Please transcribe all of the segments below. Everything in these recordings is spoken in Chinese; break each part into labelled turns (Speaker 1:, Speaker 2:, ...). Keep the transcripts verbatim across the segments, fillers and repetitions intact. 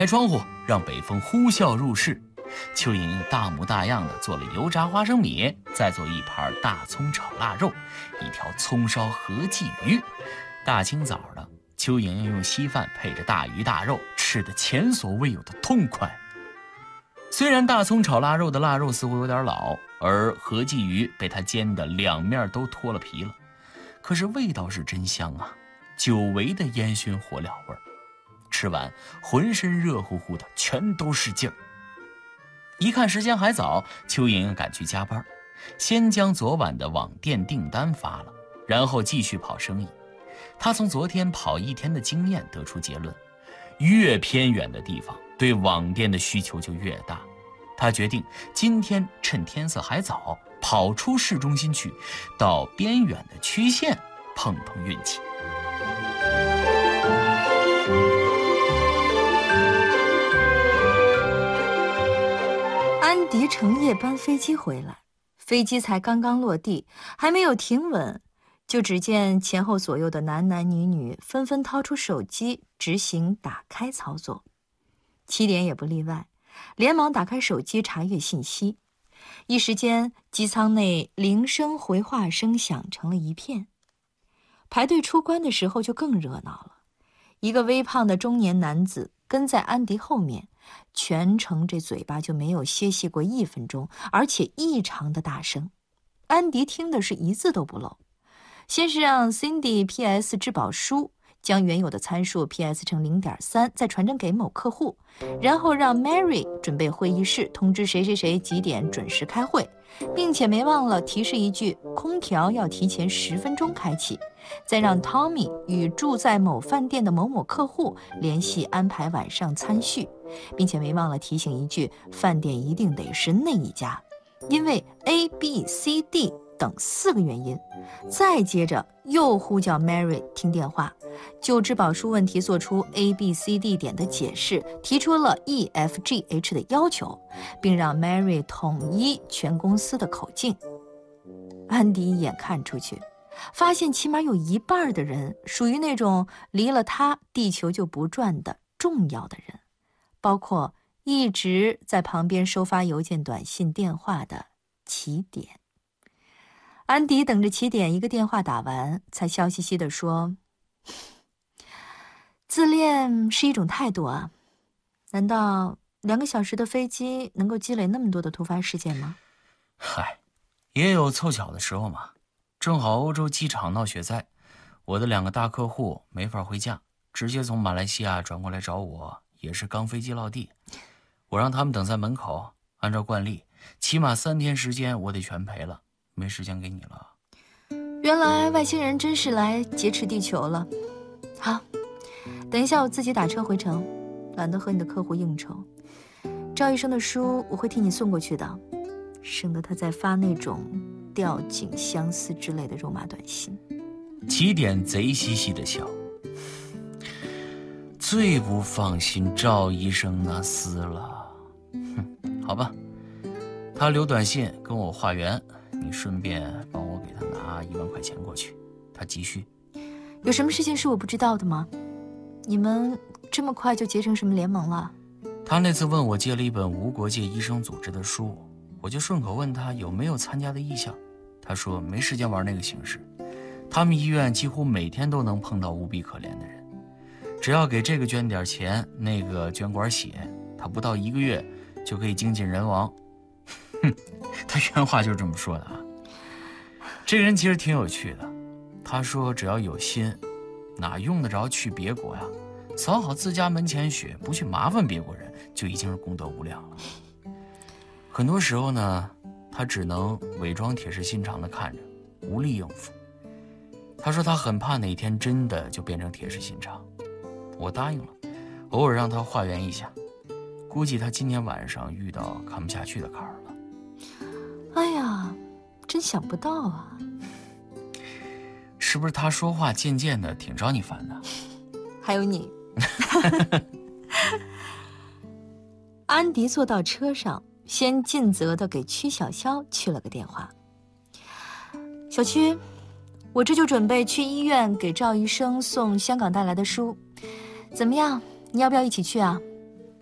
Speaker 1: 开窗户，让北风呼啸入室。邱莹莹大模大样的做了油炸花生米，再做一盘大葱炒腊肉，一条葱烧合鲫鱼。大清早的，邱莹莹用稀饭配着大鱼大肉，吃得前所未有的痛快。虽然大葱炒腊肉的腊肉似乎有点老，而合鲫鱼被她煎得两面都脱了皮了，可是味道是真香啊，久违的烟熏火燎味儿。吃完浑身热乎乎的，全都是劲儿。一看时间还早，邱莹莹赶去加班，先将昨晚的网店订单发了，然后继续跑生意。她从昨天跑一天的经验得出结论，越偏远的地方对网店的需求就越大。她决定今天趁天色还早，跑出市中心去，到边远的区县碰碰运气。
Speaker 2: 安迪乘夜班飞机回来，飞机才刚刚落地，还没有停稳，就只见前后左右的男男女女纷纷掏出手机执行打开操作。起点也不例外，连忙打开手机查阅信息。一时间，机舱内铃声回话声响成了一片。排队出关的时候就更热闹了，一个微胖的中年男子跟在安迪后面，全程这嘴巴就没有歇息过一分钟，而且异常的大声。安迪听的是一字都不漏。先是让 Cindy P S 质保书，将原有的参数 P S 成 零点三， 再传真给某客户，然后让 Mary 准备会议室，通知谁谁谁几点准时开会，并且没忘了提示一句空调要提前十分钟开启，再让 Tommy 与住在某饭店的某某客户联系安排晚上餐叙，并且没忘了提醒一句饭店一定得是那一家，因为 A B C D 等四个原因。再接着又呼叫 Mary 听电话，就质保书问题做出 A B C D 点的解释，提出了 E F G H 的要求，并让 Mary 统一全公司的口径。安迪一眼看出去，发现起码有一半的人属于那种离了他地球就不转的重要的人，包括一直在旁边收发邮件短信电话的起点。安迪等着起点一个电话打完，才笑嘻嘻地说，自恋是一种态度啊，难道两个小时的飞机能够积累那么多的突发事件吗？
Speaker 1: 嗨，也有凑巧的时候嘛，正好欧洲机场闹雪灾，我的两个大客户没法回家，直接从马来西亚转过来找我，也是刚飞机落地，我让他们等在门口，按照惯例起码三天时间我得全赔了，没时间给你了。
Speaker 2: 原来外星人真是来劫持地球了。好，等一下我自己打车回城，懒得和你的客户应酬。赵医生的书我会替你送过去的，省得他再发那种吊颈相思之类的肉麻短信。
Speaker 1: 起点贼兮兮的笑，最不放心赵医生那厮了。哼，好吧，他留短信跟我化缘，你顺便帮我给他拿一万块钱过去，他急需。
Speaker 2: 有什么事情是我不知道的吗？你们这么快就结成什么联盟了？
Speaker 1: 他那次问我借了一本无国界医生组织的书，我就顺口问他有没有参加的意向，他说没时间玩那个形式，他们医院几乎每天都能碰到无比可怜的人，只要给这个捐点钱，那个捐管血，他不到一个月就可以精尽人亡。哼，他原话就是这么说的啊。这个人其实挺有趣的，他说只要有心，哪用得着去别国呀？扫好自家门前雪，不去麻烦别国人，就已经是功德无量了。很多时候呢，他只能伪装铁石心肠的看着，无力应付。他说他很怕哪天真的就变成铁石心肠，我答应了，偶尔让他化缘一下。估计他今天晚上遇到看不下去的坎儿了。
Speaker 2: 哎呀，真想不到啊！
Speaker 1: 是不是他说话渐渐的挺招你烦的？
Speaker 2: 还有你。安迪坐到车上，先尽责的给曲小潇去了个电话。小曲，我这就准备去医院给赵医生送香港带来的书，怎么样？你要不要一起去啊？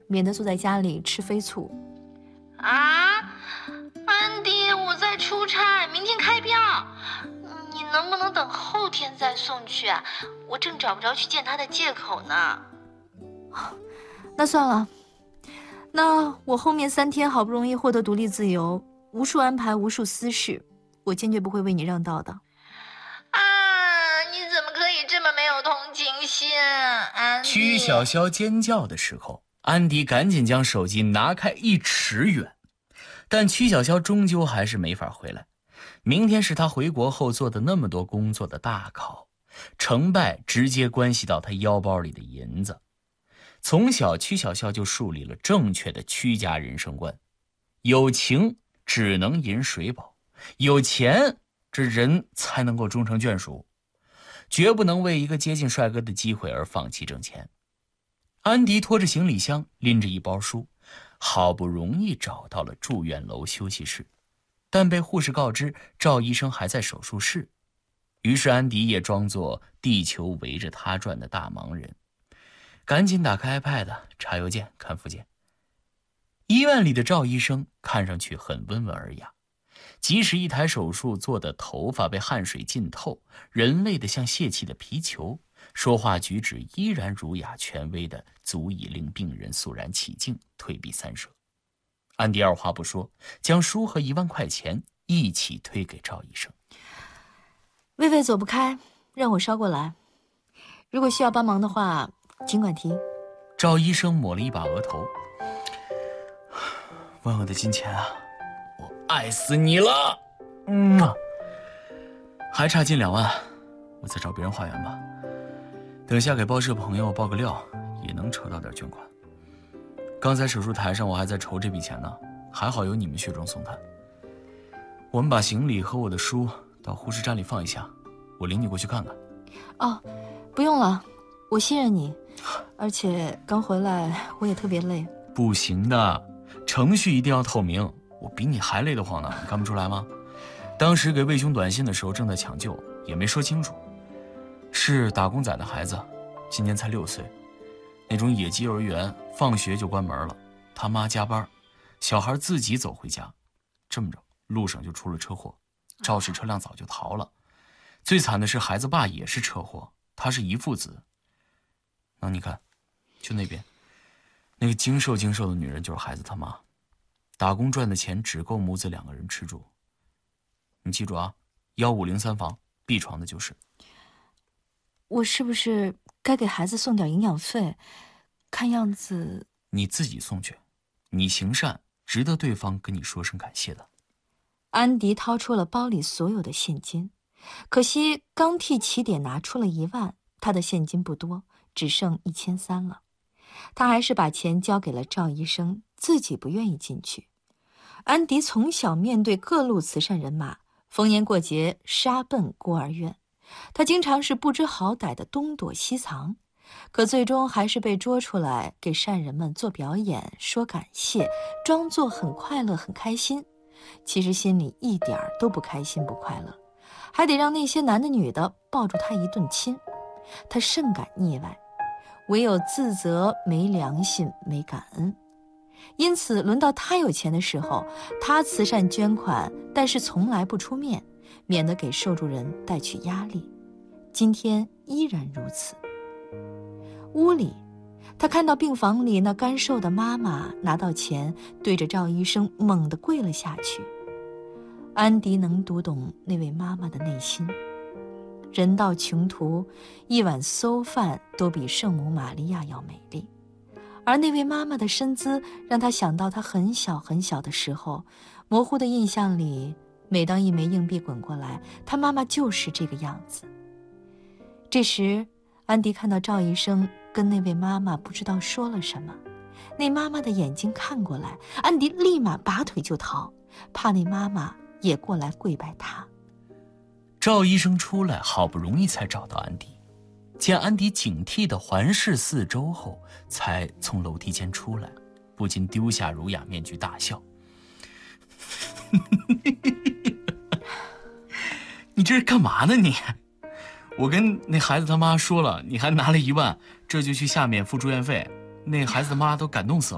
Speaker 2: 免得坐在家里吃飞醋。
Speaker 3: 啊，安迪，我在出差，明天开票，你能不能等后天再送去啊？我正找不着去见他的借口呢。
Speaker 2: 那算了，那我后面三天好不容易获得独立自由，无数安排，无数私事，我坚决不会为你让道的。
Speaker 3: 啊，你怎么可以这么没有同情心，安迪？
Speaker 1: 曲小潇尖叫的时候，安迪赶紧将手机拿开一尺远，但曲小潇终究还是没法回来。明天是他回国后做的那么多工作的大考，成败直接关系到他腰包里的银子。从小曲小潇就树立了正确的曲家人生观，有情只能饮水饱，有钱这人才能够终成眷属，绝不能为一个接近帅哥的机会而放弃挣钱。安迪拖着行李箱，拎着一包书，好不容易找到了住院楼休息室，但被护士告知赵医生还在手术室。于是安迪也装作地球围着他转的大忙人，赶紧打开 iPad 查邮件看附件。医院里的赵医生看上去很温文尔雅，即使一台手术做的头发被汗水浸透，人类的像泄气的皮球，说话举止依然儒雅权威的，足以令病人肃然起敬，退避三舍。安迪二话不说，将书和一万块钱一起推给赵医生。
Speaker 2: 薇薇走不开，让我捎过来，如果需要帮忙的话尽管提。
Speaker 1: 赵医生抹了一把额头，万恶的金钱啊，我爱死你了。嗯，还差近两万，我再找别人化缘吧。等下给报社朋友报个料，也能筹到点捐款。刚才手术台上我还在筹这笔钱呢，还好有你们雪中送炭。我们把行李和我的书到护士站里放一下，我领你过去看看。
Speaker 2: 哦，不用了，我信任你，而且刚回来我也特别累。
Speaker 1: 不行的，程序一定要透明，我比你还累得慌呢，你看不出来吗？当时给魏兄短信的时候正在抢救，也没说清楚。是打工仔的孩子，今年才六岁，那种野鸡幼儿园，放学就关门了，他妈加班，小孩自己走回家，这么着路上就出了车祸，肇事车辆早就逃了。最惨的是孩子爸也是车祸，他是遗腹子。那你看，就那边那个精瘦精瘦的女人就是孩子他妈，打工赚的钱只够母子两个人吃住。你记住啊，幺五零三房 B 床的就是。
Speaker 2: 我是不是该给孩子送点营养费？看样子
Speaker 1: 你自己送去，你行善值得对方跟你说声感谢的。
Speaker 2: 安迪掏出了包里所有的现金，可惜刚替起点拿出了一万，他的现金不多，只剩一千三了。他还是把钱交给了赵医生，自己不愿意进去。安迪从小面对各路慈善人马，逢年过节杀奔孤儿院，他经常是不知好歹的东躲西藏，可最终还是被捉出来给善人们做表演，说感谢，装作很快乐很开心，其实心里一点儿都不开心不快乐，还得让那些男的女的抱住他一顿亲。他甚感腻歪，唯有自责没良心没感恩。因此轮到他有钱的时候，他慈善捐款，但是从来不出面，免得给受助人带去压力。今天依然如此。屋里，他看到病房里那干瘦的妈妈拿到钱，对着赵医生猛地跪了下去。安迪能读懂那位妈妈的内心，人到穷途，一碗馊饭都比圣母玛利亚要美丽。而那位妈妈的身姿让他想到他很小很小的时候，模糊的印象里，每当一枚硬币滚过来，他妈妈就是这个样子。这时安迪看到赵医生跟那位妈妈不知道说了什么，那妈妈的眼睛看过来，安迪立马拔腿就逃，怕那妈妈也过来跪拜他。
Speaker 1: 赵医生出来，好不容易才找到安迪，见安迪警惕地环视四周后，才从楼梯间出来，不禁丢下儒雅面具大笑。你这是干嘛呢你？我跟那孩子他妈说了，你还拿了一万，这就去下面付住院费，那孩子他妈都感动死了。